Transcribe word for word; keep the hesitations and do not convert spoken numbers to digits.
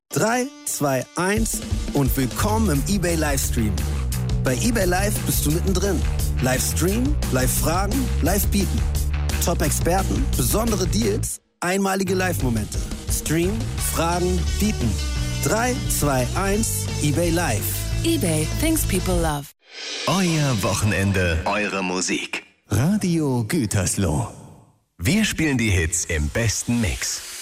drei, zwei, eins und willkommen im eBay Livestream. Bei eBay Live bist du mittendrin. Livestream, Live-Fragen, Live-Bieten. Top-Experten, besondere Deals, einmalige Live-Momente. Stream, Fragen, Bieten. drei, zwei, eins, eBay Live. eBay, things people love. Euer Wochenende, eure Musik. Radio Gütersloh. Wir spielen die Hits im besten Mix.